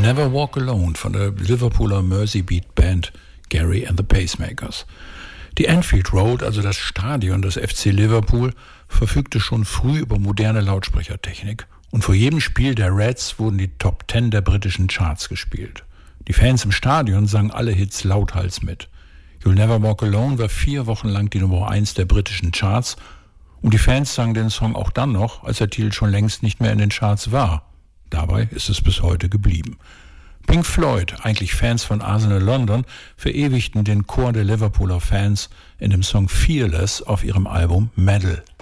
Never Walk Alone von der Liverpooler Mersey Beat Band Gary and the Pacemakers. Die Anfield Road, also das Stadion des FC Liverpool, verfügte schon früh über moderne Lautsprechertechnik und vor jedem Spiel der Reds wurden die Top 10 der britischen Charts gespielt. Die Fans im Stadion sangen alle Hits lauthals mit. You'll Never Walk Alone war 4 Wochen lang die Nummer 1 der britischen Charts und die Fans sangen den Song auch dann noch, als der Titel schon längst nicht mehr in den Charts war. Dabei ist es bis heute geblieben. Pink Floyd, eigentlich Fans von Arsenal London, verewigten den Chor der Liverpooler Fans in dem Song Fearless auf ihrem Album Medal.